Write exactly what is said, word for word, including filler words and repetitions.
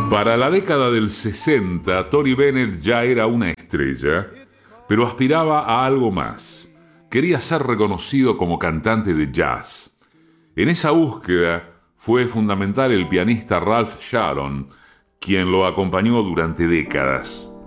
Para la década del sesenta, Tony Bennett ya era una estrella, pero aspiraba a algo más. Quería ser reconocido como cantante de jazz. En esa búsqueda fue fundamental el pianista Ralph Sharon, quien lo acompañó durante décadas.